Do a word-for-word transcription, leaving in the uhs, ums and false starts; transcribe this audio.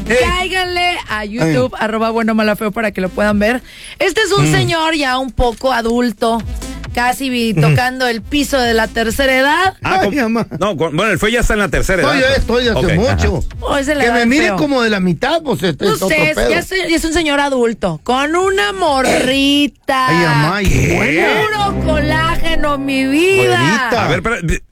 cáiganle a YouTube, Ay. arroba bueno malo feo para que lo puedan ver. Este es un mm. señor ya un poco adulto, casi tocando el piso de la tercera edad. Ah, Ay, no, bueno, el feo ya está en la tercera edad. No, yo estoy hace okay. mucho. Oh, es que me mire feo. Como de la mitad, pues este no sé, es, ya es, es un señor adulto, con una morrita. Ay, amá, puro colágeno, mi vida. Buenita. A ver, pero,